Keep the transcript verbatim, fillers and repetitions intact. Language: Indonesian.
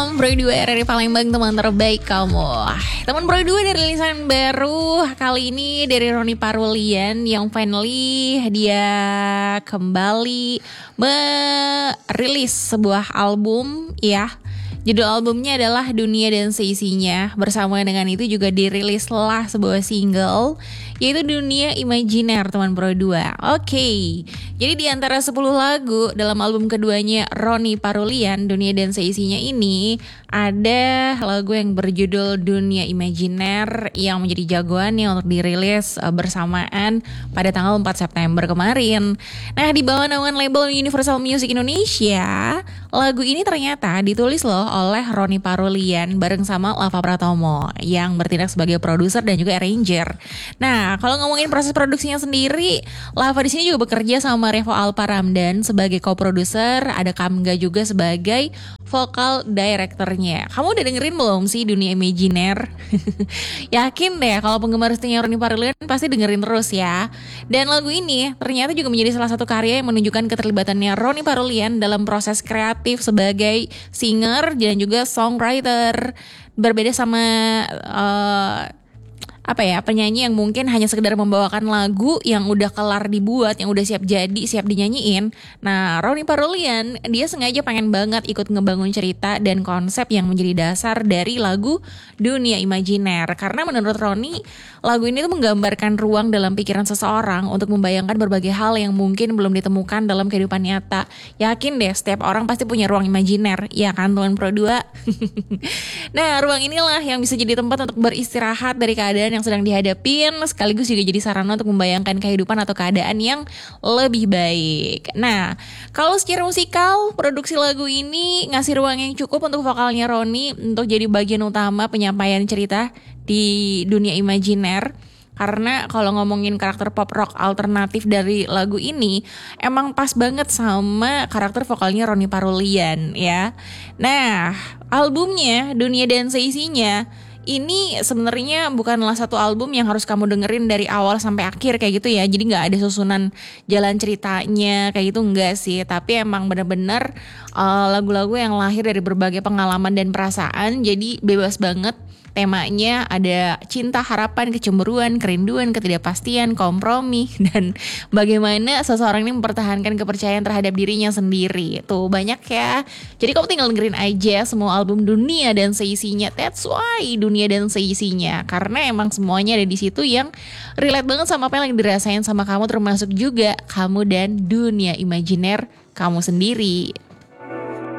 Bro dua R R I Palembang, teman terbaik kamu. Teman Bro dua dari rilisan baru kali ini dari Ronny Parulian yang finally dia kembali merilis sebuah album ya. Judul albumnya adalah Dunia dan Seisinya. Bersama dengan itu juga dirilislah sebuah single yaitu Dunia Imajiner, teman Pro dua. Oke, okay. Jadi di antara sepuluh lagu dalam album keduanya Ronny Parulian, Dunia dan Seisinya ini, ada lagu yang berjudul Dunia Imajiner yang menjadi jagoannya untuk dirilis bersamaan pada tanggal empat September kemarin. Nah, di bawah naungan label Universal Music Indonesia, lagu ini ternyata ditulis loh oleh Ronny Parulian bareng sama Lava Pratomo yang bertindak sebagai produser dan juga arranger. Nah, kalau ngomongin proses produksinya sendiri, Lava di sini juga bekerja sama Revo Alpa Ramdan sebagai co-producer, ada Kamga juga sebagai vocal directornya. Kamu udah dengerin belum sih Dunia Imajiner? Yakin deh kalau penggemar setianya Ronny Parulian pasti dengerin terus ya. Dan lagu ini ternyata juga menjadi salah satu karya yang menunjukkan keterlibatannya Ronny Parulian dalam proses kreatif sebagai singer dan juga songwriter. Berbeda sama uh, apa ya, penyanyi yang mungkin hanya sekedar membawakan lagu yang udah kelar dibuat, yang udah siap jadi, siap dinyanyiin. Nah, Ronny Parulian dia sengaja pengen banget ikut ngebangun cerita dan konsep yang menjadi dasar dari lagu Dunia Imajiner. Karena menurut Ronny, lagu ini tuh menggambarkan ruang dalam pikiran seseorang untuk membayangkan berbagai hal yang mungkin belum ditemukan dalam kehidupan nyata. Yakin deh, setiap orang pasti punya ruang imajiner, ya kan teman Pro dua? Nah, ruang inilah yang bisa jadi tempat untuk beristirahat dari keadaan yang sedang dihadapin, sekaligus juga jadi sarana untuk membayangkan kehidupan atau keadaan yang lebih baik. Nah, kalau secara musikal, produksi lagu ini ngasih ruang yang cukup untuk vokalnya Ronny untuk jadi bagian utama penyampaian cerita di dunia imajiner. Karena kalau ngomongin karakter pop rock alternatif dari lagu ini, emang pas banget sama karakter vokalnya Ronny Parulian ya. Nah, albumnya Dunia dan Seisinya ini sebenarnya bukanlah satu album yang harus kamu dengerin dari awal sampai akhir kayak gitu ya. Jadi gak ada susunan jalan ceritanya kayak gitu, enggak sih. Tapi emang bener-bener uh, lagu-lagu yang lahir dari berbagai pengalaman dan perasaan. Jadi bebas banget. Temanya ada cinta, harapan, kecemburuan, kerinduan, ketidakpastian, kompromi, dan bagaimana seseorang ini mempertahankan kepercayaan terhadap dirinya sendiri. Tuh banyak ya. Jadi kamu tinggal dengerin aja semua album Dunia dan Seisinya. That's why Dunia dan Seisinya. Karena emang semuanya ada di situ yang relate banget sama apa yang dirasain sama kamu, termasuk juga kamu dan dunia imajiner kamu sendiri.